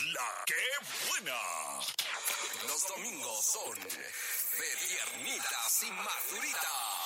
La que buena. Los domingos son de piernitas y maduritas.